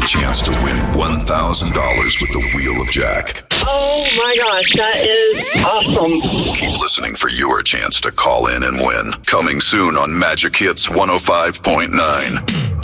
chance to win $1,000 with the Wheel of Jack. Oh my gosh, that is awesome. Keep listening for your chance to call in and win. Coming soon on Magic Hits 105.9.